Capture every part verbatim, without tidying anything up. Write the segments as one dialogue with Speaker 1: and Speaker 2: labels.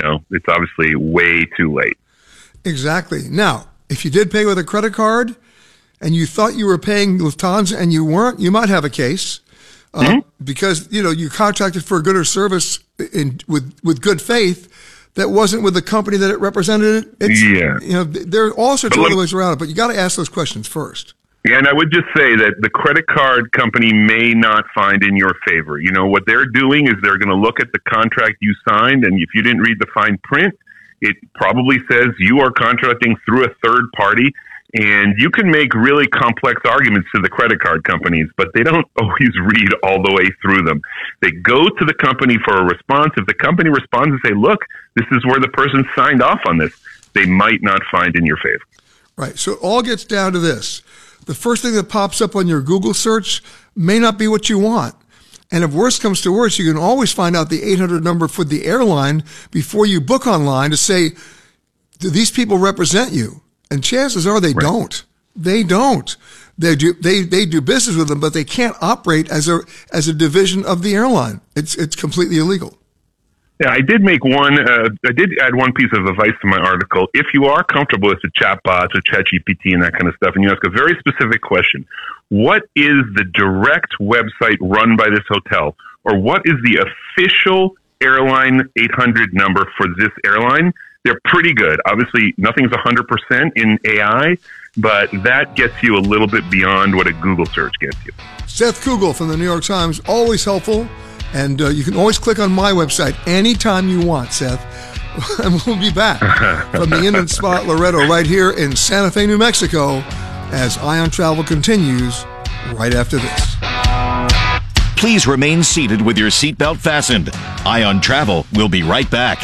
Speaker 1: know, it's obviously way too late.
Speaker 2: Exactly. Now, if you did pay with a credit card and you thought you were paying Lufthansa and you weren't, you might have a case uh, mm-hmm. because, you know, you contracted for a good or service in, with, with good faith that wasn't with the company that it represented. It's,
Speaker 1: yeah.
Speaker 2: You know, there are all sorts of other ways around it, but you got to ask those questions first.
Speaker 1: Yeah, and I would just say that the credit card company may not find in your favor. You know, what they're doing is they're going to look at the contract you signed, and if you didn't read the fine print, it probably says you are contracting through a third party, and you can make really complex arguments to the credit card companies, but they don't always read all the way through them. They go to the company for a response. If the company responds and say, look, this is where the person signed off on this, they might not find in your favor.
Speaker 2: Right. So it all gets down to this. The first thing that pops up on your Google search may not be what you want. And if worse comes to worse, you can always find out the eight hundred number for the airline before you book online to say, do these people represent you? And chances are they
Speaker 1: right.
Speaker 2: don't. They don't. They do, they, they do business with them, but they can't operate as a, as a division of the airline. It's, it's completely illegal.
Speaker 1: Yeah, I did make one, uh, I did add one piece of advice to my article. If you are comfortable with the chatbots, with ChatGPT and that kind of stuff, and you ask a very specific question, what is the direct website run by this hotel? Or what is the official airline eight hundred number for this airline? They're pretty good. Obviously, nothing's one hundred percent in A I, but that gets you a little bit beyond what a Google search gets you.
Speaker 2: Seth Kugel from the New York Times, always helpful. And uh, you can always click on my website anytime you want, Seth. And we'll be back from the Inn and Spa Loretto right here in Santa Fe, New Mexico, as Ion Travel continues right after this.
Speaker 3: Please remain seated with your seatbelt fastened. Ion Travel will be right back.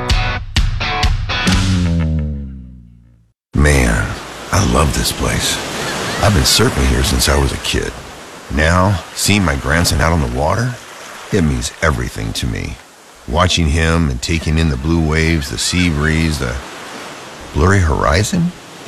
Speaker 4: Man, I love this place. I've been surfing here since I was a kid. Now, seeing my grandson out on the water, it means everything to me. Watching him and taking in the blue waves, the sea breeze, the blurry horizon.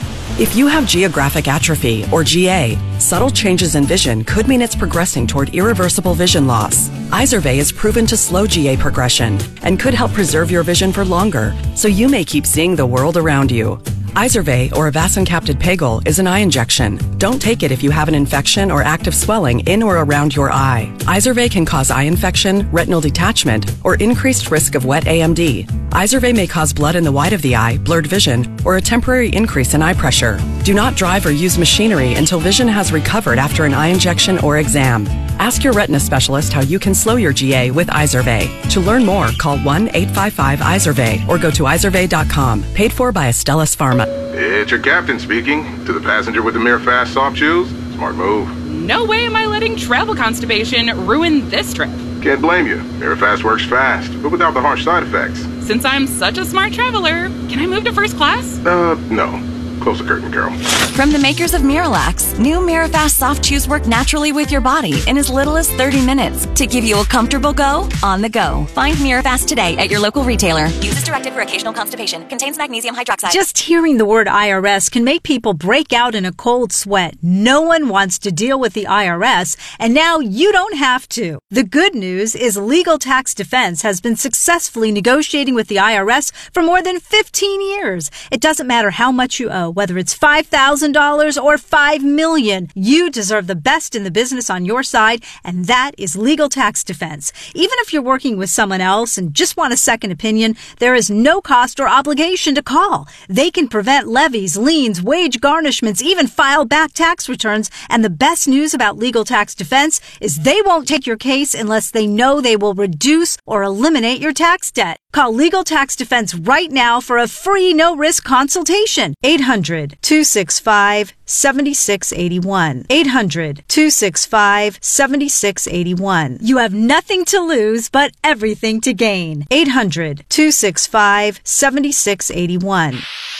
Speaker 5: If you have geographic atrophy, or G A, subtle changes in vision could mean it's progressing toward irreversible vision loss. Izervay is proven to slow G A progression and could help preserve your vision for longer, so you may keep seeing the world around you. Izervay, or avacincaptad pegol, is an eye injection. Don't take it if you have an infection or active swelling in or around your eye. Izervay can cause eye infection, retinal detachment, or increased risk of wet A M D. Izervay may cause blood in the white of the eye, blurred vision, or a temporary increase in eye pressure. Do not drive or use machinery until vision has recovered after an eye injection or exam. Ask your retina specialist how you can slow your G A with Izervay. To learn more, call one eight five five Izervay or go to izervay dot com. Paid for by Astellas Pharma.
Speaker 6: It's your captain speaking. To the passenger with the Mirafast soft shoes, smart move.
Speaker 7: No way am I letting travel constipation ruin this trip.
Speaker 6: Can't blame you. Mirafast works fast, but without the harsh side effects.
Speaker 7: Since I'm such a smart traveler, can I move to first class?
Speaker 6: Uh, no. Close the curtain, Carol.
Speaker 8: From the makers of Miralax, new Mirafast soft chews work naturally with your body in as little as thirty minutes to give you a comfortable go on the go. Find Mirafast today at your local retailer. Use as directed for occasional constipation. Contains magnesium hydroxide.
Speaker 9: Just hearing the word I R S can make people break out in a cold sweat. No one wants to deal with the I R S, and now you don't have to. The good news is Legal Tax Defense has been successfully negotiating with the I R S for more than fifteen years. It doesn't matter how much you owe, whether it's five thousand dollars or five million dollars. You deserve the best in the business on your side, and that is Legal Tax Defense. Even if you're working with someone else and just want a second opinion, there is no cost or obligation to call. They can prevent levies, liens, wage garnishments, even file back tax returns. And the best news about Legal Tax Defense is they won't take your case unless they know they will reduce or eliminate your tax debt. Call Legal Tax Defense right now for a free no-risk consultation. eight hundred, two six five, seven six eight one. eight hundred, two six five, seven six eight one. You have nothing to lose, but everything to gain. eight hundred, two six five, seven six eight one.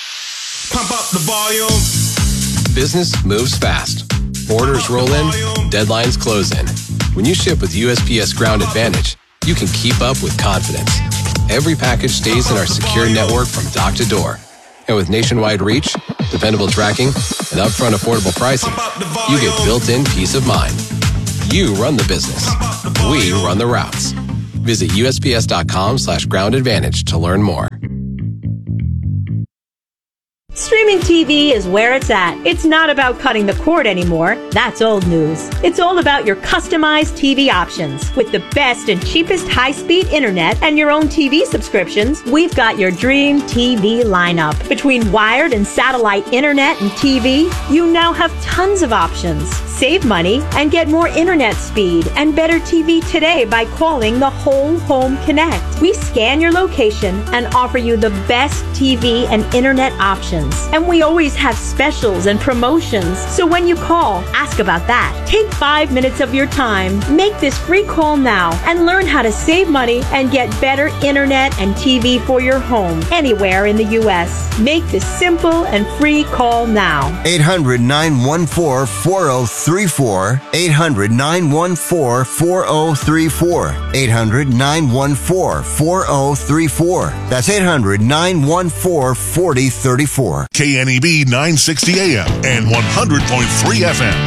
Speaker 10: Pump up the volume. Business moves fast. Orders roll in, deadlines close in. When you ship with U S P S Ground Advantage, you can keep up with confidence. Every package stays in our secure network from dock to door. And with nationwide reach, dependable tracking, and upfront affordable pricing, you get built-in peace of mind. You run the business. We run the routes. Visit usps.com slash ground advantage to learn more.
Speaker 11: Streaming T V is where it's at. It's not about cutting the cord anymore. That's old news. It's all about your customized T V options. With the best and cheapest high-speed internet and your own T V subscriptions, we've got your dream T V lineup. Between wired and satellite internet and T V, you now have tons of options. Save money and get more internet speed and better T V today by calling the Whole Home Connect. We scan your location and offer you the best T V and internet options. And we always have specials and promotions. So when you call, ask about that. Take five minutes of your time. Make this free call now and learn how to save money and get better internet and T V for your home anywhere in the U S. Make this simple and free call now.
Speaker 12: eight hundred, nine one four, four oh three four. eight hundred, nine one four, four oh three four. eight hundred, nine one four, four oh three four. That's eight hundred, nine one four, four oh three four.
Speaker 13: K N E B nine sixty A M and one hundred point three F M.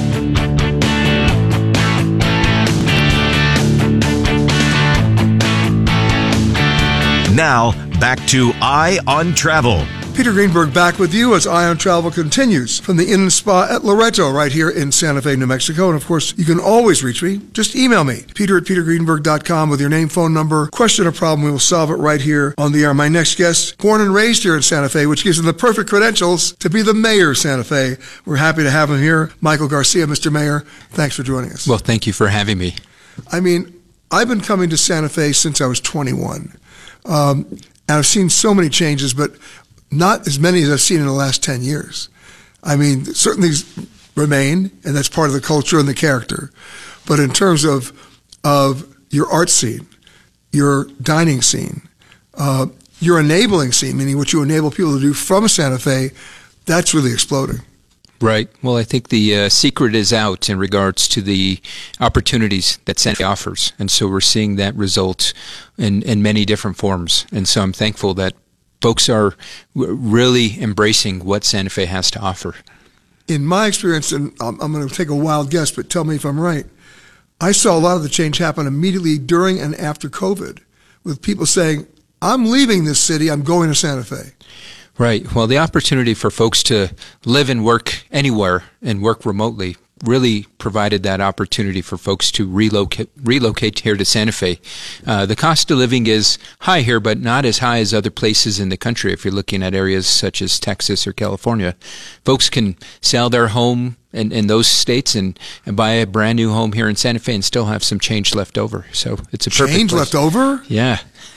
Speaker 3: Now, back to Eye on Travel.
Speaker 2: Peter Greenberg back with you as Eye on Travel continues from the Inn and Spa at Loreto right here in Santa Fe, New Mexico. And of course, you can always reach me. Just email me, peter at peter greenberg dot com with your name, phone number, question or problem. We will solve it right here on the air. My next guest, born and raised here in Santa Fe, which gives him the perfect credentials to be the mayor of Santa Fe. We're happy to have him here. Michael Garcia, Mister Mayor, thanks for joining us.
Speaker 14: Well, thank you for having me.
Speaker 2: I mean, I've been coming to Santa Fe since I was twenty-one. Um, and I've seen so many changes, but not as many as I've seen in the last ten years. I mean, certain things remain, and that's part of the culture and the character. But in terms of of your art scene, your dining scene, uh, your enabling scene, meaning what you enable people to do from Santa Fe, that's really exploding.
Speaker 14: Right. Well, I think the uh, secret is out in regards to the opportunities that Santa Fe offers. And so we're seeing that result in, in many different forms. And so I'm thankful that folks are really embracing what Santa Fe has to offer.
Speaker 2: In my experience, and I'm, I'm going to take a wild guess, but tell me if I'm right, I saw a lot of the change happen immediately during and after COVID, with people saying, I'm leaving this city, I'm going to Santa Fe.
Speaker 14: Right. Well, the opportunity for folks to live and work anywhere and work remotely really provided that opportunity for folks to relocate relocate here to Santa Fe. Uh, the cost of living is high here, but not as high as other places in the country. If you're looking at areas such as Texas or California, folks can sell their home in, in those states and, and buy a brand new home here in Santa Fe and still have some change left over. So it's a perfect
Speaker 2: change
Speaker 14: place.
Speaker 2: left over?
Speaker 14: Yeah.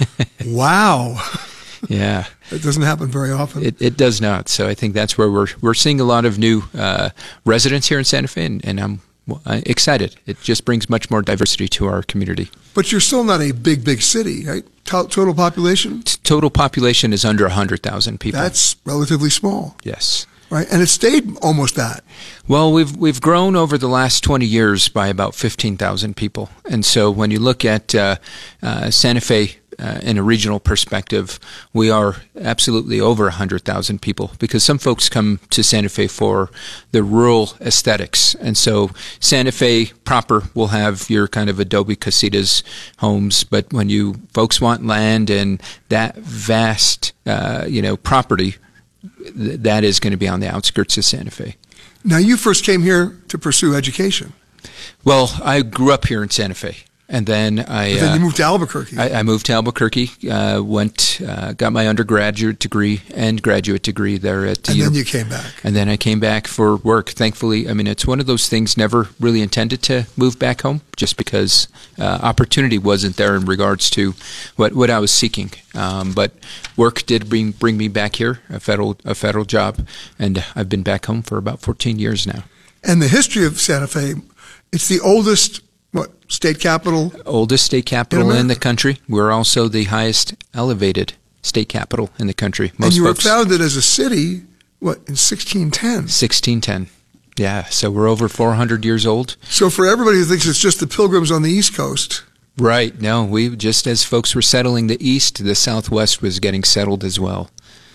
Speaker 2: Wow.
Speaker 14: Yeah.
Speaker 2: It doesn't happen very often.
Speaker 14: It, it does not. So I think that's where we're we're seeing a lot of new uh, residents here in Santa Fe, and, and I'm excited. It just brings much more diversity to our community.
Speaker 2: But you're still not a big, big city, right? T- total population?
Speaker 14: T- total population is under one hundred thousand people.
Speaker 2: That's relatively small.
Speaker 14: Yes.
Speaker 2: Right, and it stayed almost that.
Speaker 14: Well, we've we've grown over the last twenty years by about fifteen thousand people. And so when you look at uh, uh, Santa Fe, Uh, in a regional perspective, we are absolutely over one hundred thousand people, because some folks come to Santa Fe for the rural aesthetics. And so Santa Fe proper will have your kind of adobe casitas homes, but when you folks want land and that vast, uh, you know, property, th- that is going to be on the outskirts of Santa Fe.
Speaker 2: Now, you first came here to pursue education.
Speaker 14: Well, I grew up here in Santa Fe. And then I
Speaker 2: but then
Speaker 14: uh,
Speaker 2: you moved to Albuquerque.
Speaker 14: I, I moved to Albuquerque. Uh, went, uh, got my undergraduate degree and graduate degree there at.
Speaker 2: And
Speaker 14: the
Speaker 2: then you came back.
Speaker 14: And then I came back for work. Thankfully, I mean, it's one of those things. Never really intended to move back home, just because uh, opportunity wasn't there in regards to what, what I was seeking. Um, but work did bring bring me back here, a federal a federal job, and I've been back home for about fourteen years now.
Speaker 2: And the history of Santa Fe, it's the oldest. What, state capital?
Speaker 14: Oldest state capital in, in the country. We're also the highest elevated state capital in the country. Most
Speaker 2: and you
Speaker 14: folks,
Speaker 2: were founded as a city, what, in sixteen ten?
Speaker 14: sixteen ten. Yeah, so we're over four hundred years old.
Speaker 2: So for everybody who thinks it's just the Pilgrims on the East Coast.
Speaker 14: Right. No, we just as folks were settling the East, the Southwest was getting settled as well.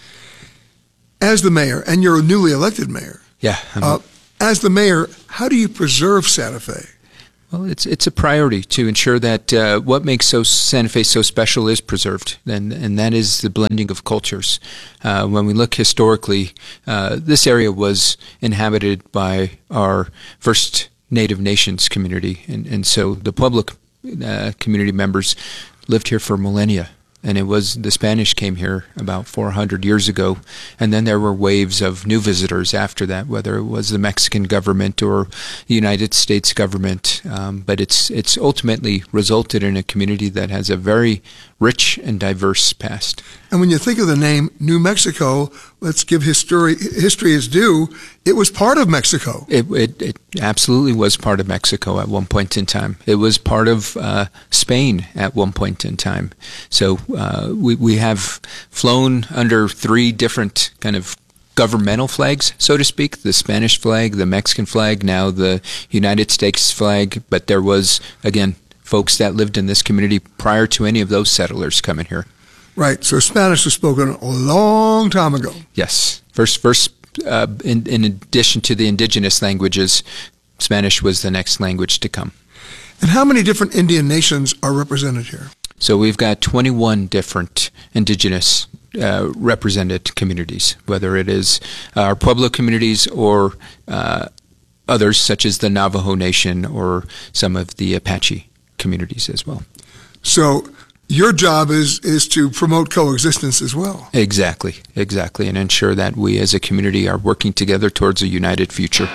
Speaker 2: As the mayor, and you're a newly elected mayor.
Speaker 14: Yeah.
Speaker 2: Uh, as the mayor, how do you preserve Santa Fe?
Speaker 14: Well, it's it's a priority to ensure that uh, what makes so Santa Fe so special is preserved, and and that is the blending of cultures. Uh, when we look historically, uh, this area was inhabited by our First Native Nations community, and, and so the public uh, community members lived here for millennia. And it was the Spanish came here about four hundred years ago, and then there were waves of new visitors after that, whether it was the Mexican government or the United States government. Um, but it's it's ultimately resulted in a community that has a very rich and diverse past.
Speaker 2: And when you think of the name New Mexico, let's give history history its due. It was part of Mexico.
Speaker 14: It, it, it absolutely was part of Mexico at one point in time. It was part of uh, Spain at one point in time. So uh, we we have flown under three different kind of governmental flags, so to speak, the Spanish flag, the Mexican flag, now the United States flag. But there was, again, folks that lived in this community prior to any of those settlers coming here.
Speaker 2: Right. So Spanish was spoken a long time ago.
Speaker 14: Yes. First, first, uh, in, in addition to the indigenous languages, Spanish was the next language to come.
Speaker 2: And how many different Indian nations are represented here?
Speaker 14: So we've got twenty-one different indigenous uh, represented communities, whether it is our Pueblo communities or uh, others such as the Navajo Nation or some of the Apache communities as well.
Speaker 2: So your job is is to promote coexistence as well.
Speaker 14: Exactly, exactly, and ensure that we as a community are working together towards a united future.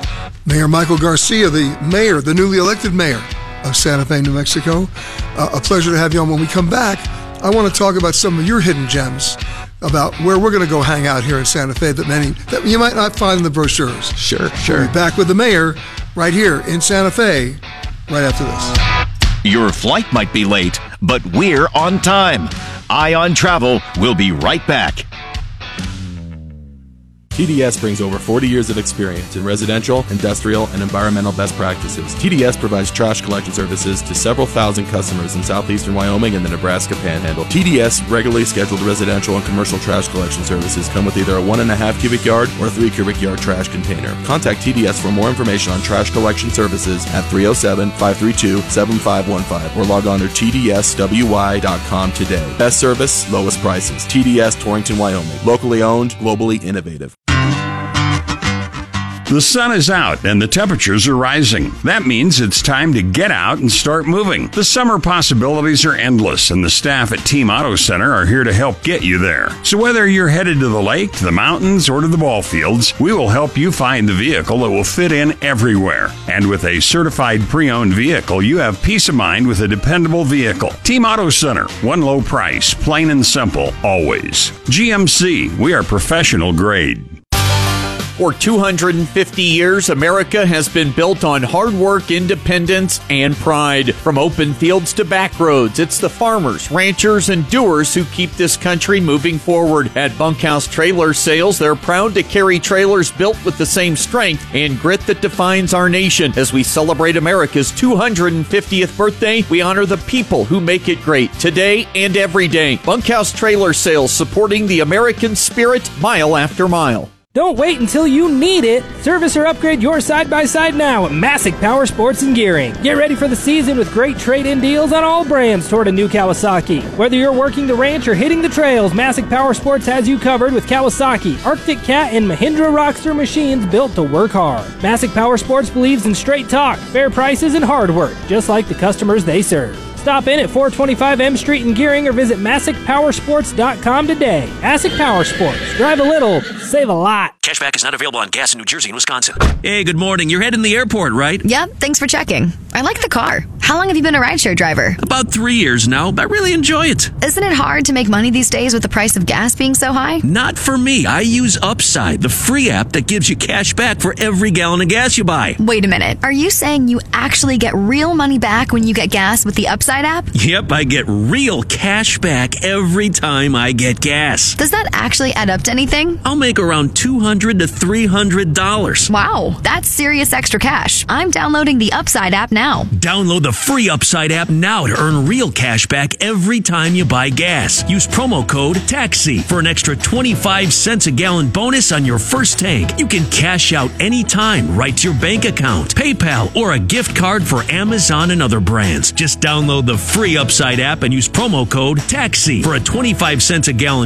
Speaker 2: Mayor Michael Garcia, the mayor, the newly elected mayor of Santa Fe, New Mexico. Uh, a pleasure to have you on. When we come back, I want to talk about some of your hidden gems, about where we're going to go hang out here in Santa Fe that many that you might not find in the brochures.
Speaker 14: Sure, sure.
Speaker 2: We'll be back with the mayor right here in Santa Fe right after this.
Speaker 3: Your flight might be late, but we're on time. Eye on Travel will be right back.
Speaker 15: T D S brings over forty years of experience in residential, industrial, and environmental best practices. T D S provides trash collection services to several thousand customers in southeastern Wyoming and the Nebraska Panhandle. T D S regularly scheduled residential and commercial trash collection services come with either a one and a half cubic yard or three cubic yard trash container. Contact T D S for more information on trash collection services at three oh seven, five three two, seven five one five or log on to T D S W Y dot com today. Best service, lowest prices. T D S Torrington, Wyoming. Locally owned, globally innovative.
Speaker 16: The sun is out and the temperatures are rising. That means it's time to get out and start moving. The summer possibilities are endless, and the staff at Team Auto Center are here to help get you there. So whether you're headed to the lake, to the mountains, or to the ball fields, we will help you find the vehicle that will fit in everywhere. And with a certified pre-owned vehicle, you have peace of mind with a dependable vehicle. Team Auto Center, one low price, plain and simple, always. G M C, we are professional grade.
Speaker 17: For two hundred fifty years, America has been built on hard work, independence, and pride. From open fields to back roads, it's the farmers, ranchers, and doers who keep this country moving forward. At Bunkhouse Trailer Sales, they're proud to carry trailers built with the same strength and grit that defines our nation. As we celebrate America's two hundred fiftieth birthday, we honor the people who make it great today and every day. Bunkhouse Trailer Sales, supporting the American spirit mile after mile.
Speaker 18: Don't wait until you need it. Service or upgrade your side-by-side now at Massic Power Sports and Gearing. Get ready for the season with great trade-in deals on all brands toward a new Kawasaki. Whether you're working the ranch or hitting the trails, Massic Power Sports has you covered with Kawasaki, Arctic Cat, and Mahindra Rockster machines built to work hard. Massic Power Sports believes in straight talk, fair prices, and hard work, just like the customers they serve. Stop in at four twenty-five M Street in Gearing or visit Massic Power Sports dot com today. Massic Power Sports. Drive a little, save a lot.
Speaker 19: Cashback is not available on gas in New Jersey and Wisconsin. Hey, good morning. You're heading to the airport, right?
Speaker 20: Yep, thanks for checking. I like the car. How long have you been a rideshare driver?
Speaker 19: About three years now. I really enjoy it.
Speaker 20: Isn't it hard to make money these days with the price of gas being so high?
Speaker 19: Not for me. I use Upside, the free app that gives you cash back for every gallon of gas you buy.
Speaker 20: Wait a minute. Are you saying you actually get real money back when you get gas with the Upside app?
Speaker 19: Yep, I get real cash back every time I get gas.
Speaker 20: Does that actually add up to anything?
Speaker 19: I'll make think around two hundred to three hundred dollars.
Speaker 20: Wow, that's serious extra cash. I'm downloading the Upside app now.
Speaker 19: Download the free Upside app now to earn real cash back every time you buy gas. Use promo code TAXI for an extra twenty-five cents a gallon bonus on your first tank. You can cash out anytime right to your bank account, PayPal, or a gift card for Amazon and other brands. Just download the free Upside app and use promo code TAXI for a twenty-five cents a gallon